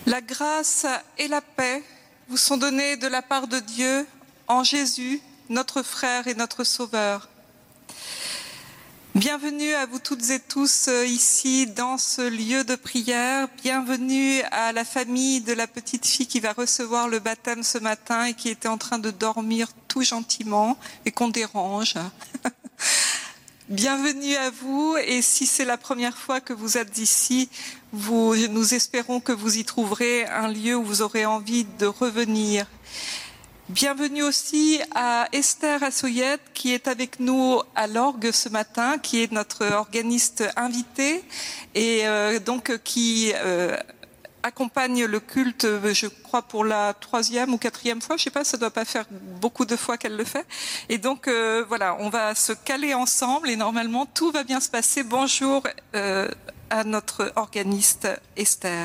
La grâce et la paix vous sont données de la part de Dieu en Jésus, notre frère et notre Sauveur. Bienvenue à vous toutes et tous ici dans ce lieu de prière. Bienvenue à la famille de la petite fille qui va recevoir le baptême ce matin et qui était en train de dormir tout gentiment et qu'on dérange. Bienvenue à vous, et si c'est la première fois que vous êtes ici, nous espérons que vous y trouverez un lieu où vous aurez envie de revenir. Bienvenue aussi à Esther Assoyette qui est avec nous à l'orgue ce matin, qui est notre organiste invité et qui accompagne le culte, je crois, pour la 3e ou 4e fois, je sais pas, ça doit pas faire beaucoup de fois qu'elle le fait. Et donc, voilà, on va se caler ensemble et normalement, tout va bien se passer. Bonjour à notre organiste Esther.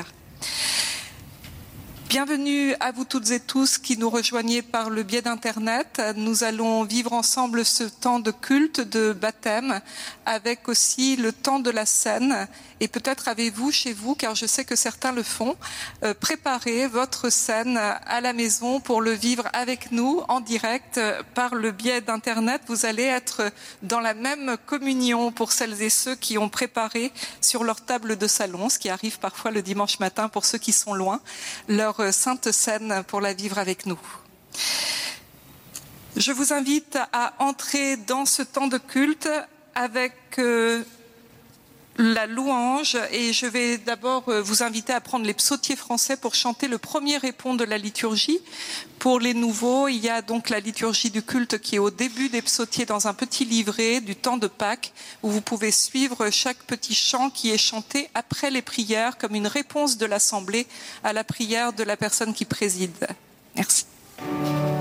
Bienvenue à vous toutes et tous qui nous rejoignez par le biais d'Internet. Nous allons vivre ensemble ce temps de culte, de baptême, avec aussi le temps de la scène. Et peut-être avez-vous chez vous, car je sais que certains le font, préparé votre scène à la maison pour le vivre avec nous en direct par le biais d'Internet. Vous allez être dans la même communion pour celles et ceux qui ont préparé sur leur table de salon, ce qui arrive parfois le dimanche matin pour ceux qui sont loin, leur sainte scène pour la vivre avec nous. Je vous invite à entrer dans ce temps de culte avec la louange, et je vais d'abord vous inviter à prendre les psautiers français pour chanter le premier répond de la liturgie. Pour les nouveaux, il y a donc la liturgie du culte qui est au début des psautiers dans un petit livret du temps de Pâques où vous pouvez suivre chaque petit chant qui est chanté après les prières comme une réponse de l'assemblée à la prière de la personne qui préside. Merci.